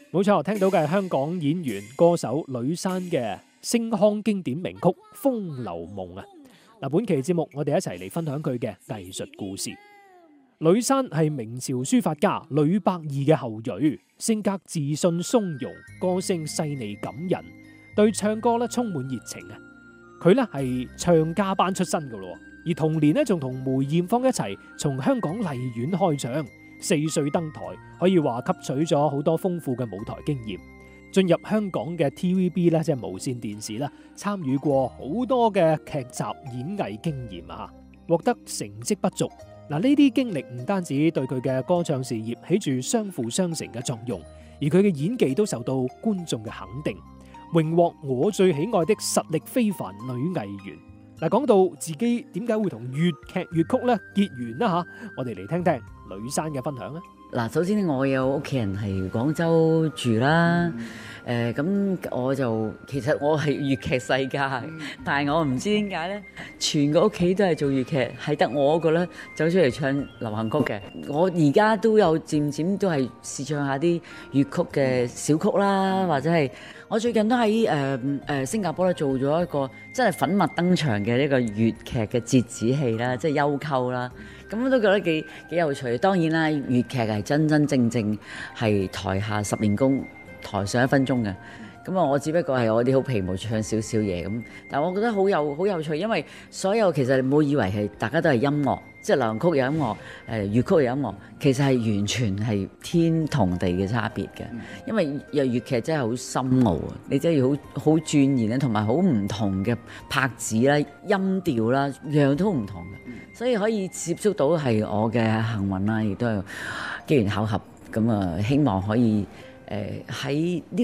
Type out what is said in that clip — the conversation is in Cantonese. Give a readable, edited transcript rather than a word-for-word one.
冇錯，聽到嘅係香港演員歌手呂珊嘅星腔經典名曲《風流夢》啊！嗱，本期節目我哋一齊嚟分享佢嘅藝術故事。呂珊係明朝書法家呂伯懿嘅後裔，性格自信從容，歌聲細膩感人，對唱歌咧充滿熱情啊！佢咧係唱家班出身噶咯，而同年咧仲同梅艷芳一齊從香港麗苑開唱。4歲登台，可以話吸取咗好多豐富嘅舞台經驗。進入香港嘅 TVB 咧，即係無線電視啦，參與過好多嘅劇集演藝經驗啊，獲得成績不俗。嗱，呢啲經歷唔單止對佢嘅歌唱事業起住相輔相成嘅作用，而佢嘅演技都受到觀眾嘅肯定，榮獲我最喜愛的實力非凡女藝員。嗱，講到自己點解會同粵劇粵曲咧結緣啦嚇，我哋嚟聽聽呂珊嘅分享啊！ 嗱，首先我有屋企人係廣州住啦，咁我就其實我係粵劇世家，但係我唔知點解咧，全個屋企都係做粵劇，係得我一個咧走出嚟唱流行曲嘅。我而家都有漸漸都係試唱下啲粵曲嘅小曲啦，或者係我最近都喺新加坡咧做咗一個真係粉墨登場嘅呢個粵劇嘅折子戲啦，即係幽媾啦。咁我都覺得幾有趣。當然啦，粵劇係真真正正係台下10年功，台上1分鐘嘅。咁啊，我只不過係我啲好皮毛唱少少嘢咁。但係我覺得好有趣，因為所有其實你唔好以為係大家都係音樂，即係流行曲有音樂，粵曲有音樂，其實係完全係天同地嘅差別嘅。因為粵劇真係好深奧啊，你真係要好鑽研咧，同埋好唔同嘅拍子啦、音調啦，樣都唔同嘅，所以可以接觸到係我嘅幸運啦，亦都係機緣巧合咁啊，希望可以喺呢